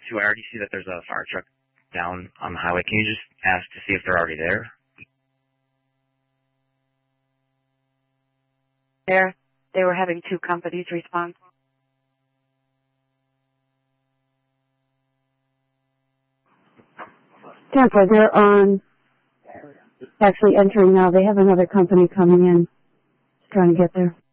I already see that there's a fire truck down on the highway. Can you just ask to see if they're already there? They were having 2 companies respond. Tampa, they're on, actually entering now. They have another company coming in, trying to get there.